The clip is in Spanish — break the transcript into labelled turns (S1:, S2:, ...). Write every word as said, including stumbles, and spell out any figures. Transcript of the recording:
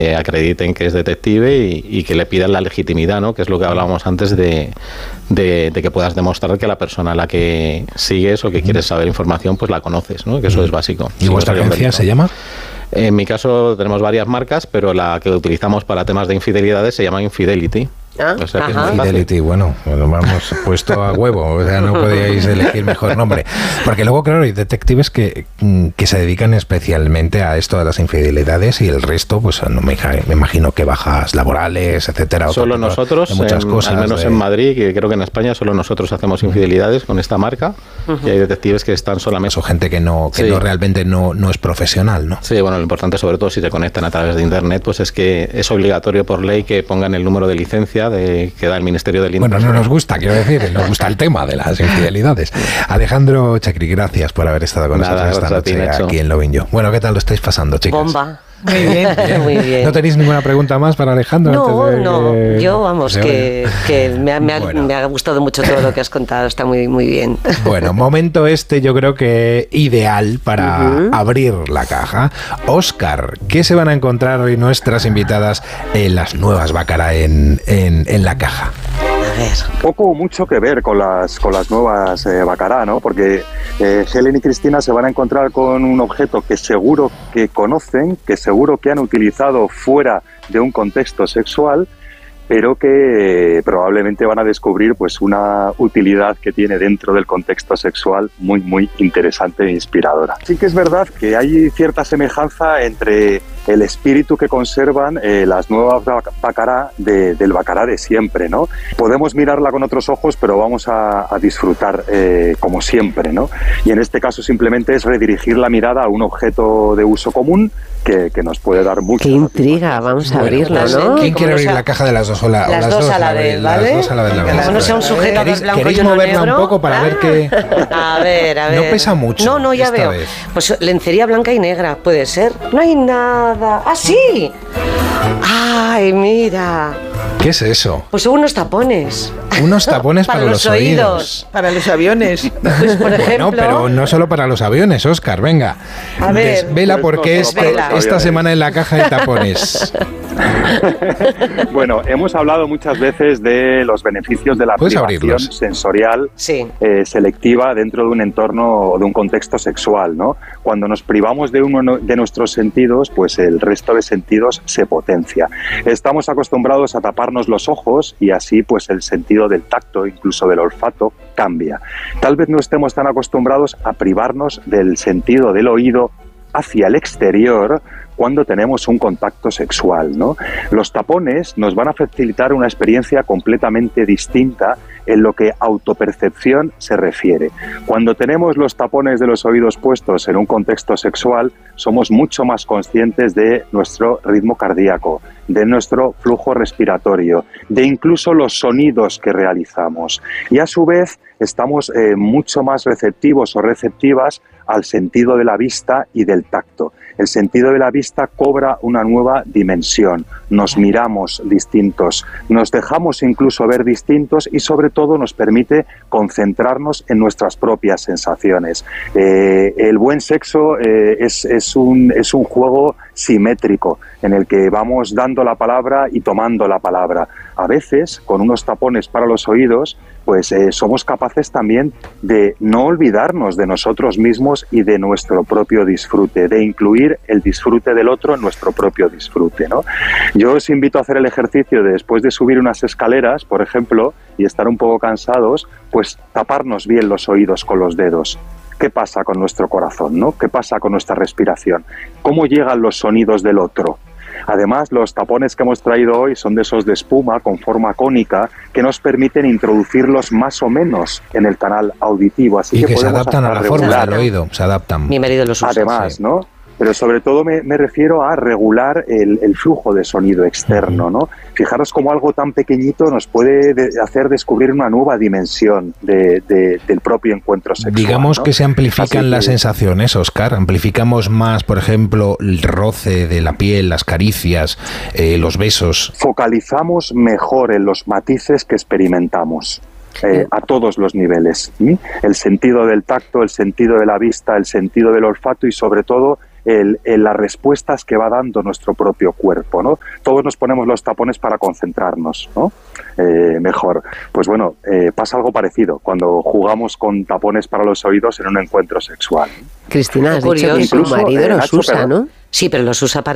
S1: eh, acrediten que es detective y, y que le pidan la legitimidad, ¿no? Que es lo que hablábamos antes de, de, de que puedas demostrar que la persona a la que sigues o que quieres saber información, pues la conoces, ¿no? Que eso es básico.
S2: ¿Y vuestra agencia se llama?
S1: En mi caso tenemos varias marcas, pero la que utilizamos para temas de infidelidades se llama Infidelity.
S3: ¿Ah?
S1: O sea que es muy
S2: Fidelity, bueno, lo vamos puesto a huevo, o sea, no podíais elegir mejor nombre. Porque luego, claro, hay detectives que, que se dedican especialmente a esto de las infidelidades y el resto, pues no me, me imagino que bajas laborales, etcétera.
S1: Solo nosotros,
S2: de muchas
S1: en,
S2: cosas,
S1: al menos
S2: de...
S1: en Madrid, que creo que en España solo nosotros hacemos infidelidades con esta marca, uh-huh. y hay detectives que están solamente...
S2: O gente que no que
S1: sí.
S2: no realmente no, no es profesional, ¿no?
S1: Sí, bueno, lo importante, sobre todo si se conectan a través de Internet, pues es que es obligatorio por ley que pongan el número de licencia de que da el Ministerio del Interior.
S2: Bueno, no nos gusta, quiero decir, nos gusta el tema de las infidelidades. Alejandro Chacri, gracias por haber estado con
S1: Nada,
S2: nosotros esta noche
S1: ti,
S2: aquí en Lovin' You. Bueno, ¿qué tal lo estáis pasando, chicas?
S3: Bomba.
S4: Muy bien.
S3: Muy bien.
S2: ¿No tenéis ninguna pregunta más para Alejandro?
S3: No,
S2: antes de
S3: no.
S2: que...
S3: Yo, vamos, que, que me, ha, me, ha, bueno. me ha gustado mucho todo lo que has contado. Está muy, muy bien.
S2: Bueno, momento este yo creo que ideal para uh-huh. abrir la caja. Óscar, ¿qué se van a encontrar hoy nuestras invitadas en las nuevas Baccarat en, en, en la caja?
S5: Poco o mucho que ver con las con las nuevas eh, Baccarat, ¿no? Porque eh, Helen y Cristina se van a encontrar con un objeto que seguro que conocen, que seguro que han utilizado fuera de un contexto sexual, pero que eh, probablemente van a descubrir pues una utilidad que tiene dentro del contexto sexual muy, muy interesante e inspiradora. Sí que es verdad que hay cierta semejanza entre el espíritu que conservan eh, las nuevas Baccarat de, del Baccarat de siempre, ¿no? Podemos mirarla con otros ojos, pero vamos a, a disfrutar eh, como siempre, ¿no? Y en este caso simplemente es redirigir la mirada a un objeto de uso común que, que nos puede dar mucho.
S3: Qué intriga, vamos a bueno, abrirla, ¿no?
S2: ¿Quién quiere abrir sea, la caja de las dos? O la,
S3: las,
S2: o las
S3: dos a la vez, ¿vale?
S2: Las dos a la vez.
S3: Que no sea un sujeto
S2: ¿Queréis,
S3: blanco
S2: ¿queréis
S3: y uno
S2: moverla
S3: negro?
S2: un poco para ah. ver que...
S3: A ver, a ver.
S2: No pesa mucho.
S3: No, no, ya veo.
S2: Vez.
S3: Pues lencería blanca y negra, puede ser. No hay nada. ¡Ah, sí! ¡Ay, mira!
S2: ¿Qué es eso?
S3: Pues son unos tapones.
S2: Unos tapones para, para los, los oídos. oídos.
S4: Para los aviones.
S3: Pues, por ejemplo...
S2: Bueno, pero no solo para los aviones, Óscar, venga.
S3: A ver.
S2: Desvela porque este, esta semana en la caja de tapones.
S5: Bueno, hemos hablado muchas veces de los beneficios de la privación sensorial
S3: sí.
S5: eh, selectiva dentro de un entorno o de un contexto sexual, ¿no? Cuando nos privamos de uno de nuestros sentidos, pues el resto de sentidos se potencia. Estamos acostumbrados a taparnos los ojos y así pues el sentido del tacto, incluso del olfato, cambia. Tal vez no estemos tan acostumbrados a privarnos del sentido del oído hacia el exterior cuando tenemos un contacto sexual, ¿no? Los tapones nos van a facilitar una experiencia completamente distinta en lo que autopercepción se refiere. Cuando tenemos los tapones de los oídos puestos en un contexto sexual, somos mucho más conscientes de nuestro ritmo cardíaco, de nuestro flujo respiratorio, de incluso los sonidos que realizamos. Y a su vez estamos eh, mucho más receptivos o receptivas al sentido de la vista y del tacto. El sentido de la vista cobra una nueva dimensión, nos miramos distintos, nos dejamos incluso ver distintos y sobre todo nos permite concentrarnos en nuestras propias sensaciones. Eh, el buen sexo eh, es, es, un, es un juego simétrico en el que vamos dando la palabra y tomando la palabra. A veces, con unos tapones para los oídos, pues eh, somos capaces también de no olvidarnos de nosotros mismos y de nuestro propio disfrute, de incluir el disfrute del otro en nuestro propio disfrute, ¿no? Yo os invito a hacer el ejercicio de, después de subir unas escaleras, por ejemplo, y estar un poco cansados, pues taparnos bien los oídos con los dedos. ¿Qué pasa con nuestro corazón, ¿no? ¿Qué pasa con nuestra respiración? ¿Cómo llegan los sonidos del otro? Además, los tapones que hemos traído hoy son de esos de espuma con forma cónica que nos permiten introducirlos más o menos en el canal auditivo. Así
S2: y
S5: que,
S2: que se adaptan a la
S5: regular.
S2: forma del oído, se adaptan.
S3: Mi marido los usa.
S5: Además,
S3: sí.
S5: ¿no? Pero sobre todo me, me refiero a regular el, el flujo de sonido externo, ¿no? Fijaros cómo algo tan pequeñito nos puede de hacer descubrir una nueva dimensión de, de, del propio encuentro sexual.
S2: Digamos, ¿no? Que se amplifican
S5: Así
S2: las
S5: que,
S2: sensaciones, Óscar. Amplificamos más, por ejemplo, el roce de la piel, las caricias, eh, los besos.
S5: Focalizamos mejor en los matices que experimentamos. Eh, a todos los niveles. ¿sí? El sentido del tacto, el sentido de la vista, el sentido del olfato y sobre todo el, el, las respuestas que va dando nuestro propio cuerpo, ¿no? Todos nos ponemos los tapones para concentrarnos, ¿no? Eh, mejor. Pues bueno, eh, pasa algo parecido cuando jugamos con tapones para los oídos en un encuentro sexual.
S4: Cristina, has dicho que tu marido los usa, ¿no?
S3: Sí, pero los usa para